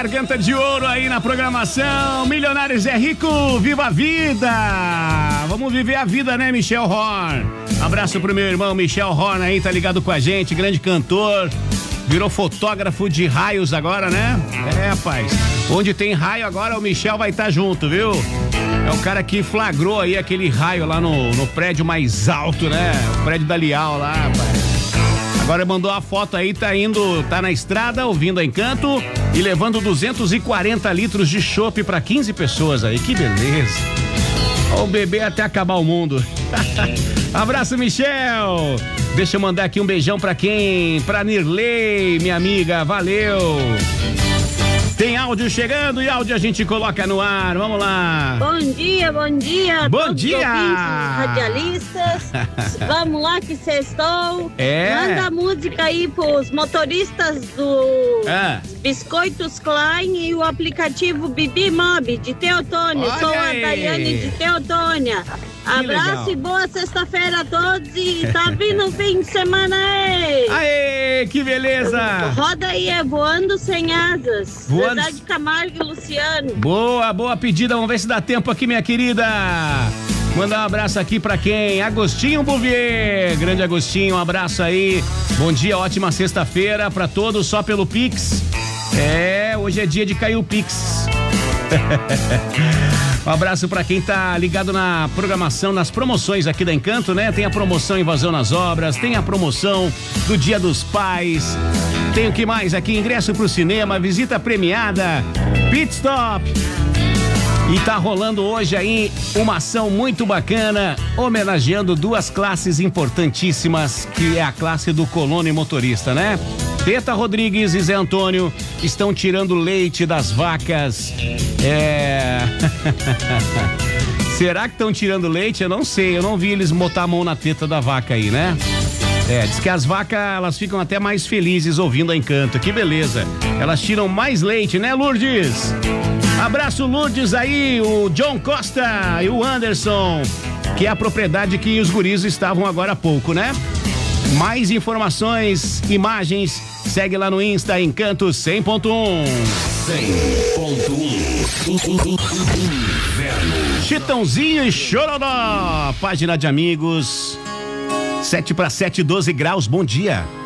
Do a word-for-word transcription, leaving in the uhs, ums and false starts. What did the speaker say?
Garganta de Ouro aí na programação. Milionários é Rico, viva a vida! Vamos viver a vida, né, Michel Horn? Abraço pro meu irmão Michel Horn aí, tá ligado com a gente, grande cantor. Virou fotógrafo de raios agora, né? É, rapaz. Onde tem raio agora, o Michel vai estar tá junto, viu? É o cara que flagrou aí aquele raio lá no, no prédio mais alto, né? O prédio da Lial lá, rapaz. Agora mandou a foto aí, tá indo, tá na estrada, ouvindo a Encanto e levando duzentos e quarenta litros de chopp pra quinze pessoas aí. Que beleza. Ó, o bebê até acabar o mundo. Abraço, Michel. Deixa eu mandar aqui um beijão pra quem? Pra Nirley, minha amiga, valeu. Tem áudio chegando e áudio a gente coloca no ar, vamos lá. Bom dia, bom dia. Bom dia. Radialistas, vamos lá que sextou. É. Manda a música aí pros motoristas do é. Biscoitos Klein e o aplicativo Bibi Mob de Teotônia. Olha Sou a aí. Daiane de Teotônia. Abraço legal. e boa sexta-feira a todos e tá vindo o fim de semana aí. Aê, que beleza. Roda aí, é Voando Sem Asas. Voando... Cidade Camargo e Luciano. Boa, boa pedida, vamos ver se dá tempo aqui, minha querida. Mandar um abraço aqui pra quem? Agostinho Bouvier, grande Agostinho, um abraço aí. Bom dia, ótima sexta-feira pra todos, só pelo Pix. É, hoje é dia de cair o Pix. Um abraço pra quem tá ligado na programação, nas promoções aqui da Encanto, né? Tem a promoção Invasão nas Obras, tem a promoção do Dia dos Pais, tem o que mais aqui? Ingresso pro cinema, visita premiada, Pit Stop. E tá rolando hoje aí uma ação muito bacana, homenageando duas classes importantíssimas, que é a classe do colono e motorista, né? Teta Rodrigues e Zé Antônio estão tirando leite das vacas. É... Será que estão tirando leite? Eu não sei, eu não vi eles botar a mão na teta da vaca aí, né? É, diz que as vacas, elas ficam até mais felizes ouvindo a Encanto, que beleza. Elas tiram mais leite, né, Lourdes? Abraço, Lourdes aí, o John Costa e o Anderson, que é a propriedade que os guris estavam agora há pouco, né? Mais informações, imagens, segue lá no Insta, Encanto cem ponto um. cem ponto um. Inverno. Chitãozinho e Chororó, página de amigos. sete para sete, doze graus, bom dia.